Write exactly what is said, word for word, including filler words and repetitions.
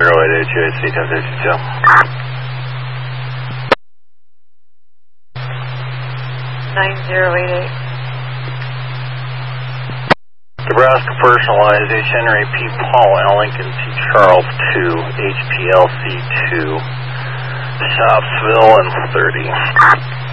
zero eight eight two eight C ten fifty-two. nine zero eight eight. Nebraska Personalized H. Henry P. Paul L. Lincoln T. Charles two, H P L C two, Shopsville and thirty.